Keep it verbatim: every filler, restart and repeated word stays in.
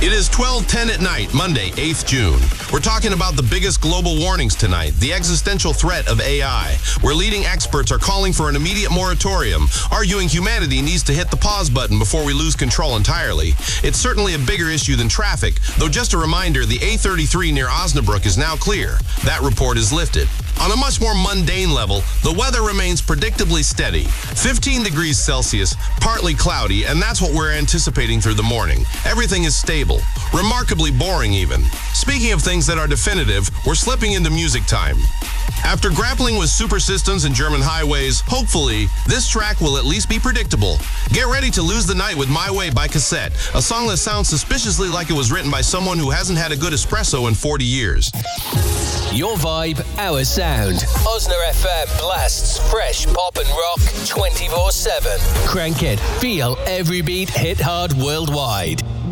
It is twelve ten at night, Monday, eighth of June. We're talking about the biggest global warnings tonight, the existential threat of A I, where leading experts are calling for an immediate moratorium, arguing humanity needs to hit the pause button before we lose control entirely. It's certainly a bigger issue than traffic, though just a reminder, the A thirty-three near Osnabrück is now clear. That report is lifted. On a much more mundane level, the weather remains predictably steady. fifteen degrees Celsius, partly cloudy, and that's what we're anticipating through the morning. Everything is stable. Remarkably boring, even. Speaking of things that are definitive, we're slipping into music time. After grappling with super systems and German highways, hopefully, this track will at least be predictable. Get ready to lose the night with My Way by Cassette, a song that sounds suspiciously like it was written by someone who hasn't had a good espresso in forty years. Your vibe, our sound. Osna F M blasts fresh pop and rock twenty-four seven. Crank it, feel every beat hit hard worldwide.